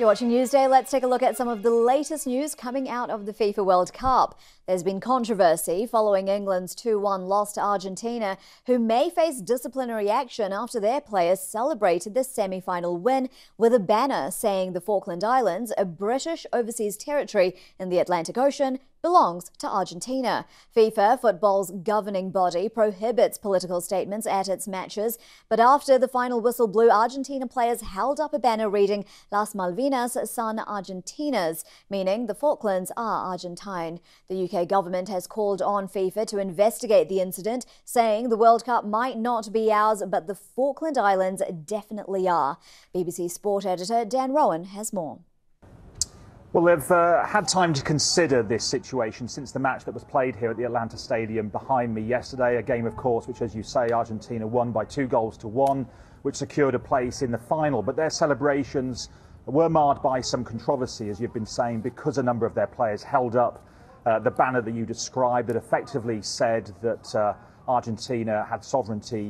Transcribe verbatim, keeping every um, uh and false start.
You're watching Newsday. Let's take a look at some of the latest news coming out of the FIFA World Cup. There's been controversy following England's two one loss to Argentina, who may face disciplinary action after their players celebrated the semi-final win with a banner saying the Falkland Islands, a British overseas territory in the Atlantic Ocean, belongs to Argentina. FIFA, football's governing body, prohibits political statements at its matches, but after the final whistle blew, Argentina players held up a banner reading Las Malvinas son Argentinas, meaning the Falklands are Argentine. The U K government has called on FIFA to investigate the incident, saying the World Cup might not be ours, but the Falkland Islands definitely are. B B C Sport editor Dan Rowan has more. Well, they've uh, had time to consider this situation since the match that was played here at the Atlanta Stadium behind me yesterday. A game, of course, which, as you say, Argentina won by two goals to one, which secured a place in the final. But their celebrations were marred by some controversy, as you've been saying, because a number of their players held up uh, the banner that you described that effectively said that uh, Argentina had sovereignty